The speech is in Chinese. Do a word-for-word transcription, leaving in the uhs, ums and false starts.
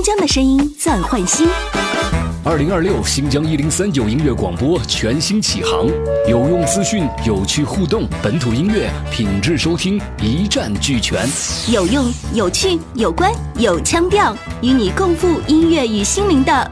新疆的声音暂换新。 二零二六新疆一零三九音乐广播全新启航，有用资讯，有趣互动，本土音乐品质收听一站俱全， 有用、有趣、有关、有腔调，与你共赴音乐与心灵的